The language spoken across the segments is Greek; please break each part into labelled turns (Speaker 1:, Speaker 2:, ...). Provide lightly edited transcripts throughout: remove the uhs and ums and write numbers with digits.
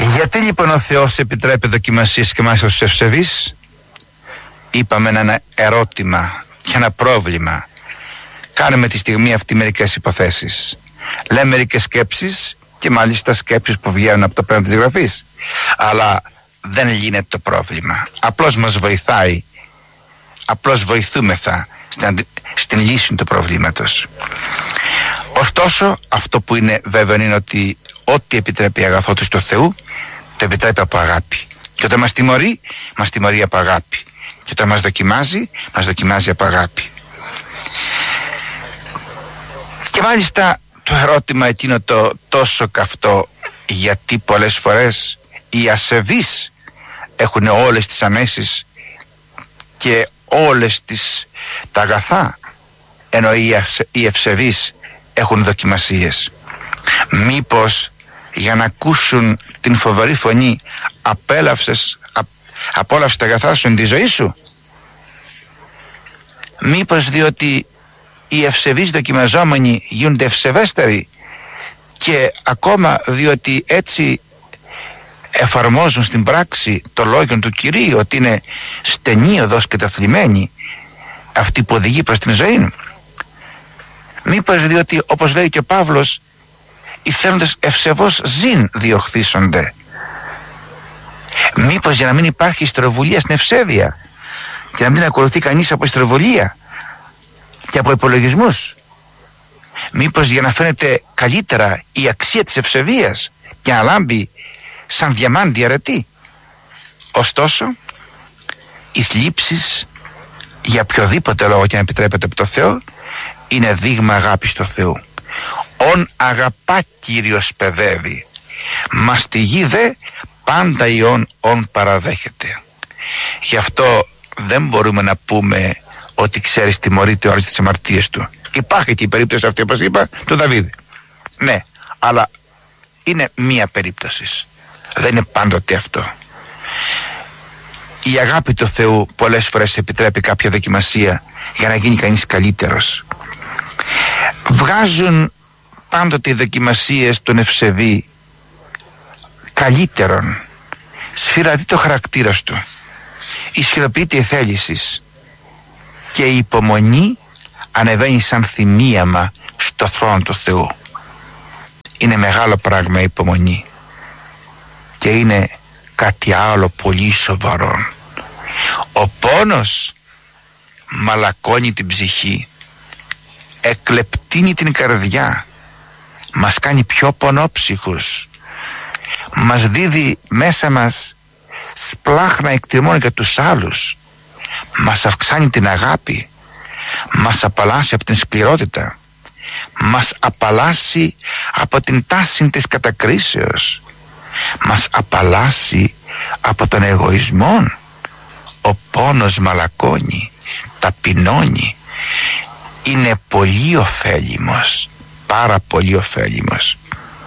Speaker 1: Γιατί λοιπόν ο Θεός επιτρέπει δοκιμασίες και μάλιστα στους ευσεβείς? Είπαμε ένα ερώτημα και ένα πρόβλημα. Κάνουμε τη στιγμή αυτή μερικές υποθέσεις. Λέμε μερικές σκέψεις και μάλιστα σκέψεις που βγαίνουν από το πνεύμα της Γραφής. Αλλά δεν λύνεται το πρόβλημα. Απλώς μας βοηθάει. Απλώς βοηθούμεθα στην λύση του προβλήματος. Ωστόσο, αυτό που είναι βέβαιο είναι ότι ό,τι επιτρέπει η αγαθότης του Θεού, το επιτρέπει από αγάπη. Και όταν μας τιμωρεί από αγάπη. Και όταν μας δοκιμάζει από αγάπη. Και μάλιστα το ερώτημα εκείνο το τόσο καυτό, γιατί πολλές φορές οι ασεβείς έχουν όλες τις ανέσεις και όλες τα αγαθά, ενώ οι ευσεβείς έχουν δοκιμασίες. Μήπως για να ακούσουν την φοβερή φωνή απόλαυσες τα αγαθά σου εν τη ζωή σου? Μήπως διότι οι ευσεβείς δοκιμαζόμενοι γίνονται ευσεβέστεροι και ακόμα διότι έτσι εφαρμόζουν στην πράξη το λόγιο του Κυρίου, ότι είναι στενή οδός και ταθλιμένη αυτή που οδηγεί προς την ζωή? Μήπως διότι, όπως λέει και ο Παύλος, οι θέλοντες ευσεβώς ζήν διοχθήσονται? Μήπως για να μην υπάρχει ιστροβουλία στην ευσέβεια και να μην ακολουθεί κανείς από ιστροβουλία και από υπολογισμούς? Μήπως για να φαίνεται καλύτερα η αξία της ευσεβίας και να λάμπει σαν διαμάντη αρετή? Ωστόσο, οι θλίψεις για οποιοδήποτε λόγο και να επιτρέπεται από το Θεό είναι δείγμα αγάπης του Θεού. «Ον αγαπά Κύριος παιδεύει, μα στη γη δε πάντα ιών ον παραδέχεται». Γι' αυτό δεν μπορούμε να πούμε ότι ξέρεις τιμωρείται όλες τις αμαρτίες του. Υπάρχει και η περίπτωση αυτή, όπως είπα, του Δαβίδ. Ναι, αλλά είναι μία περίπτωση. Δεν είναι πάντοτε αυτό. Η αγάπη του Θεού πολλές φορές επιτρέπει κάποια δοκιμασία για να γίνει κανείς καλύτερος. Βγάζουν πάντοτε οι δοκιμασίες των ευσεβή καλύτερον. Σφυρατεί το χαρακτήρας του, ισχυροποιείται η θέληση και η υπομονή ανεβαίνει σαν θυμίαμα στο θρόνο του Θεού. Είναι μεγάλο πράγμα η υπομονή και είναι κάτι άλλο πολύ σοβαρό. Ο πόνος μαλακώνει την ψυχή, εκλεπτύνει την καρδιά, μας κάνει πιο πονόψυχους, μας δίδει μέσα μας σπλάχνα εκτιμών για τους άλλους, μας αυξάνει την αγάπη, μας απαλλάσσει από την σκληρότητα, μας απαλλάσσει από την τάση της κατακρίσεως, μας απαλλάσσει από τον εγωισμό. Ο πόνος μαλακώνει, ταπεινώνει, είναι πολύ ωφέλιμος, πάρα πολύ ωφέλιμος.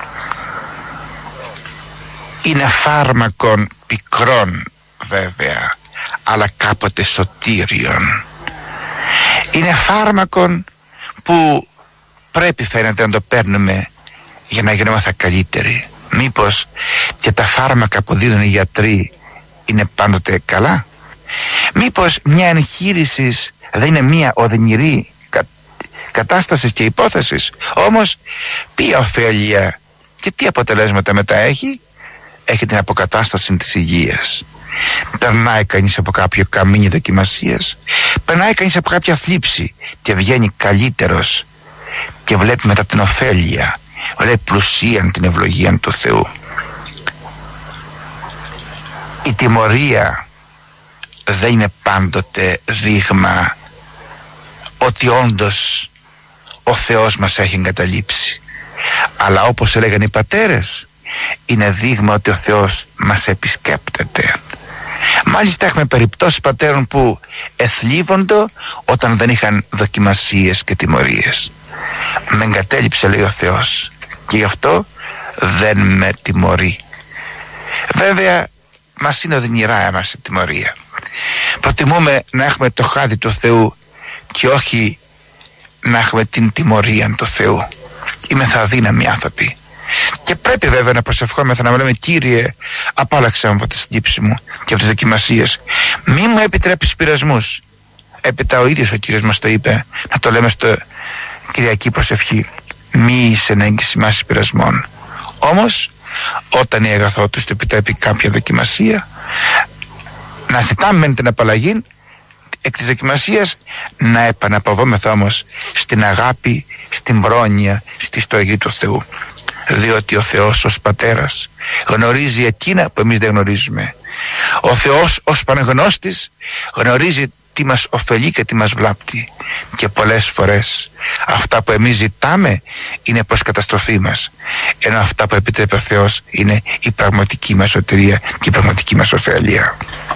Speaker 1: Είναι φάρμακον πικρών βέβαια, αλλά κάποτε σωτήριον. Είναι φάρμακον που πρέπει φαίνεται να το παίρνουμε για να γινόμαστε καλύτεροι. Μήπως και τα φάρμακα που δίνουν οι γιατροί είναι πάντοτε καλά? Μήπως μια εγχείρηση δεν είναι μια οδυνηρή κατάσταση και υπόθεση? Όμως ποια ωφέλεια και τι αποτελέσματα μετά έχει? Έχει την αποκατάσταση της υγείας. Περνάει κανείς από κάποιο καμίνι δοκιμασίας, περνάει κανείς από κάποια θλίψη και βγαίνει καλύτερος και βλέπει μετά την ωφέλεια, βλέπει πλουσίαν την ευλογία του Θεού. Η τιμωρία δεν είναι πάντοτε δείγμα ότι όντως ο Θεός μας έχει εγκαταλείψει, αλλά όπως έλεγαν οι πατέρες, είναι δείγμα ότι ο Θεός μας επισκέπτεται. Μάλιστα έχουμε περιπτώσεις πατέρων που εθλίβονται όταν δεν είχαν δοκιμασίες και τιμωρίες. Με εγκατέλειψε, λέει ο Θεός, και γι' αυτό δεν με τιμωρεί. Βέβαια μας είναι οδυνηρά εμάς η τιμωρία. Προτιμούμε να έχουμε το χάδι του Θεού και όχι να έχουμε την τιμωρία του Θεού. Είμαστε αδύναμοι άνθρωποι. Και πρέπει βέβαια να προσευχόμεθα, να λέμε Κύριε, απάλλαξε από τη λήψη μου και από τις δοκιμασίες. Μη μου επιτρέψεις πειρασμούς. Έπειτα ο ίδιος ο Κύριος μας το είπε, να το λέμε στο Κυριακή προσευχή. Μη σε έγκυση πειρασμών. Όμως όταν η αγαθότης του επιτρέπει κάποια δοκιμασία, να ζητάμε την απαλλαγή εκ της δοκιμασίας, να επαναπαυόμεθα όμως στην αγάπη, στην πρόνοια, στη στοργή του Θεού. Διότι ο Θεός ως Πατέρας γνωρίζει εκείνα που εμείς δεν γνωρίζουμε. Ο Θεός ως Παναγνώστης γνωρίζει τι μας ωφελεί και τι μας βλάπτει. Και πολλές φορές αυτά που εμείς ζητάμε είναι προς καταστροφή μας, ενώ αυτά που επιτρέπει ο Θεός είναι η πραγματική μας σωτηρία και η πραγματική μας ωφέλεια.